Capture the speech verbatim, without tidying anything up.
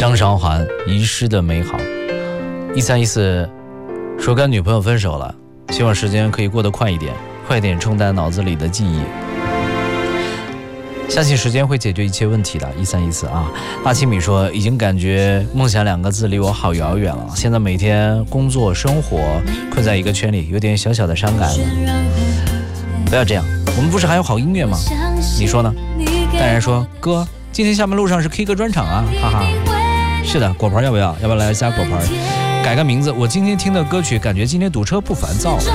张韶涵遗失的美好。一三一四说跟女朋友分手了，希望时间可以过得快一点，快点冲淡脑子里的记忆。相信时间会解决一切问题的。一三一四啊，阿七米说已经感觉梦想两个字离我好遥远了，现在每天工作生活困在一个圈里，有点小小的伤感。不要这样，我们不是还有好音乐吗？你说呢？淡然说哥，今天下班路上是 K 歌专场啊，哈哈。是的，果盘要不要？要不要来加果盘？改个名字，我今天听的歌曲，感觉今天堵车不烦躁。